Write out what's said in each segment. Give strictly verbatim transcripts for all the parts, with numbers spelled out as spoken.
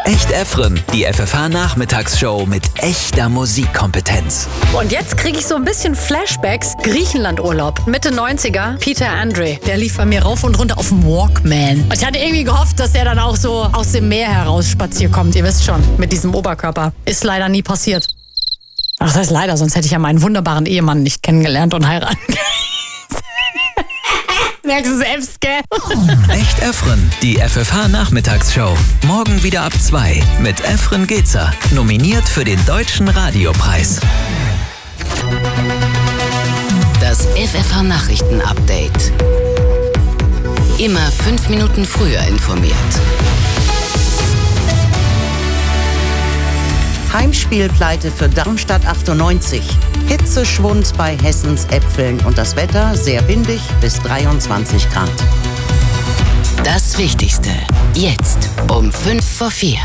Echt Efren, die F F H-Nachmittagsshow mit echter Musikkompetenz. Und jetzt kriege ich so ein bisschen Flashbacks. Griechenlandurlaub, Mitte neunziger, Peter Andre. Der lief bei mir rauf und runter auf dem Walkman. Und ich hatte irgendwie gehofft, dass er dann auch so aus dem Meer heraus spaziert kommt. Ihr wisst schon, mit diesem Oberkörper. Ist leider nie passiert. Ach, das heißt leider, sonst hätte ich ja meinen wunderbaren Ehemann nicht kennengelernt und heiraten. Merkst du selbst, gell? Echt Efren, die F F H-Nachmittagsshow. Morgen wieder ab zwei mit Efren Gezer. Nominiert für den Deutschen Radiopreis. Das F F H-Nachrichten-Update. Immer fünf Minuten früher informiert. Heimspielpleite für Darmstadt achtundneunzig. Hitzeschwund bei Hessens Äpfeln und das Wetter sehr windig bis dreiundzwanzig Grad. Das Wichtigste jetzt um fünf vor vier.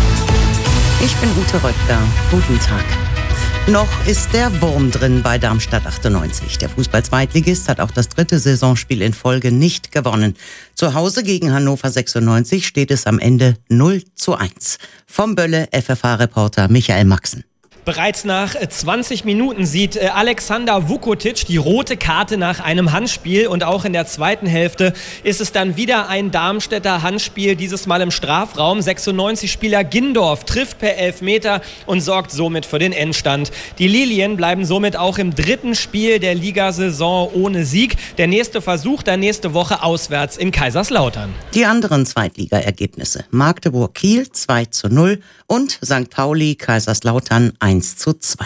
Ich bin Ute Röttger. Guten Tag. Noch ist der Wurm drin bei Darmstadt achtundneunzig. Der Fußball-Zweitligist hat auch das dritte Saisonspiel in Folge nicht gewonnen. Zu Hause gegen Hannover sechsundneunzig steht es am Ende null zu eins. Vom Bölle F F H-Reporter Michael Maxen. Bereits nach zwanzig Minuten sieht Alexander Vukotic die rote Karte nach einem Handspiel und auch in der zweiten Hälfte ist es dann wieder ein Darmstädter Handspiel, dieses Mal im Strafraum. sechsundneunzig-Spieler Gindorf trifft per Elfmeter und sorgt somit für den Endstand. Die Lilien bleiben somit auch im dritten Spiel der Ligasaison ohne Sieg. Der nächste Versuch dann nächste Woche auswärts in Kaiserslautern. Die anderen Zweitligaergebnisse: Magdeburg-Kiel zwei zu null und Sankt Pauli Kaiserslautern eins zu zwei.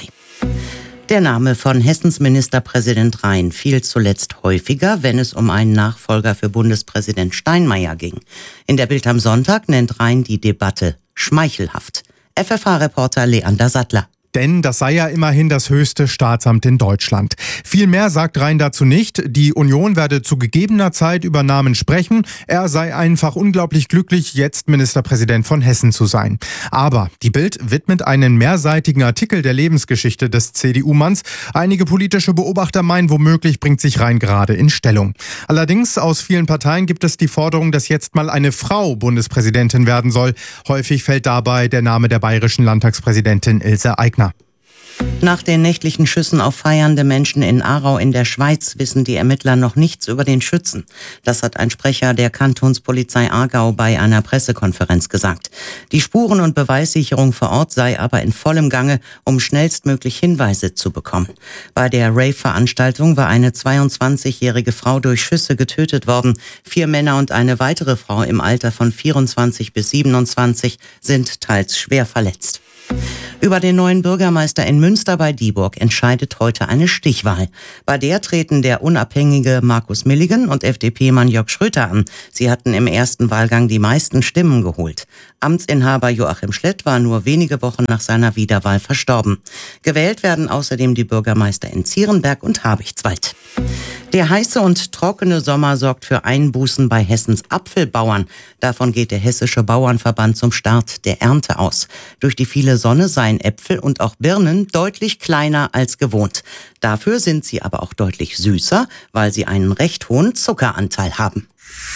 Der Name von Hessens Ministerpräsident Rhein fiel zuletzt häufiger, wenn es um einen Nachfolger für Bundespräsident Steinmeier ging. In der Bild am Sonntag nennt Rhein die Debatte schmeichelhaft. F F H-Reporter Leander Sattler. Denn das sei ja immerhin das höchste Staatsamt in Deutschland. Viel mehr sagt Rhein dazu nicht. Die Union werde zu gegebener Zeit über Namen sprechen. Er sei einfach unglaublich glücklich, jetzt Ministerpräsident von Hessen zu sein. Aber die Bild widmet einen mehrseitigen Artikel der Lebensgeschichte des C D U-Manns. Einige politische Beobachter meinen, womöglich bringt sich Rhein gerade in Stellung. Allerdings aus vielen Parteien gibt es die Forderung, dass jetzt mal eine Frau Bundespräsidentin werden soll. Häufig fällt dabei der Name der bayerischen Landtagspräsidentin Ilse Aigner. Nach den nächtlichen Schüssen auf feiernde Menschen in Aarau in der Schweiz wissen die Ermittler noch nichts über den Schützen. Das hat ein Sprecher der Kantonspolizei Aargau bei einer Pressekonferenz gesagt. Die Spuren- und Beweissicherung vor Ort sei aber in vollem Gange, um schnellstmöglich Hinweise zu bekommen. Bei der Rave-Veranstaltung war eine zweiundzwanzigjährige Frau durch Schüsse getötet worden. Vier Männer und eine weitere Frau im Alter von vierundzwanzig bis siebenundzwanzig sind teils schwer verletzt. Über den neuen Bürgermeister in Münster bei Dieburg entscheidet heute eine Stichwahl. Bei der treten der unabhängige Markus Milligen und F D P-Mann Jörg Schröter an. Sie hatten im ersten Wahlgang die meisten Stimmen geholt. Amtsinhaber Joachim Schlett war nur wenige Wochen nach seiner Wiederwahl verstorben. Gewählt werden außerdem die Bürgermeister in Zierenberg und Habichtswald. Der heiße und trockene Sommer sorgt für Einbußen bei Hessens Apfelbauern. Davon geht der Hessische Bauernverband zum Start der Ernte aus. Durch die viele Sonne seien Äpfel und auch Birnen deutlich kleiner als gewohnt. Dafür sind sie aber auch deutlich süßer, weil sie einen recht hohen Zuckeranteil haben.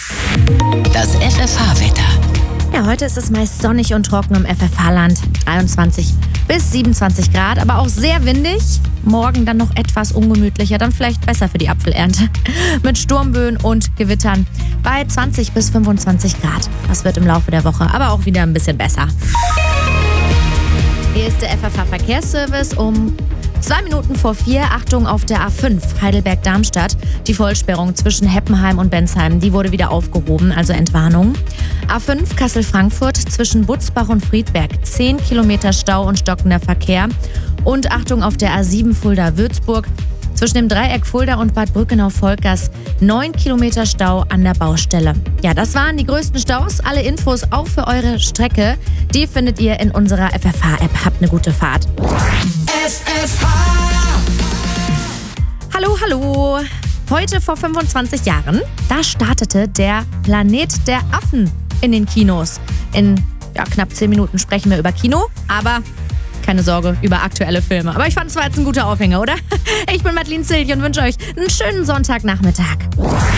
Das F F H-Wetter. Ja, heute ist es meist sonnig und trocken im F F H-Land. dreiundzwanzig bis siebenundzwanzig Grad, aber auch sehr windig. Morgen dann noch etwas ungemütlicher, dann vielleicht besser für die Apfelernte. Mit Sturmböen und Gewittern bei zwanzig bis fünfundzwanzig Grad. Das wird im Laufe der Woche aber auch wieder ein bisschen besser. Hier ist der F F H-Verkehrsservice um Zwei Minuten vor vier, Achtung auf der A fünf Heidelberg-Darmstadt. Die Vollsperrung zwischen Heppenheim und Bensheim, die wurde wieder aufgehoben, also Entwarnung. A fünf Kassel-Frankfurt zwischen Butzbach und Friedberg. zehn Kilometer Stau und stockender Verkehr. Und Achtung auf der A sieben Fulda-Würzburg. Zwischen dem Dreieck Fulda und Bad Brückenau-Volkers neun Kilometer Stau an der Baustelle. Ja, das waren die größten Staus. Alle Infos auch für eure Strecke, die findet ihr in unserer F F H-App. Habt eine gute Fahrt. F F H! Hallo, hallo. Heute vor fünfundzwanzig Jahren, da startete der Planet der Affen in den Kinos. In ja, knapp zehn Minuten sprechen wir über Kino, aber keine Sorge, über aktuelle Filme. Aber ich fand es war jetzt ein guter Aufhänger, oder? Ich bin Madeline Zilch und wünsche euch einen schönen Sonntagnachmittag.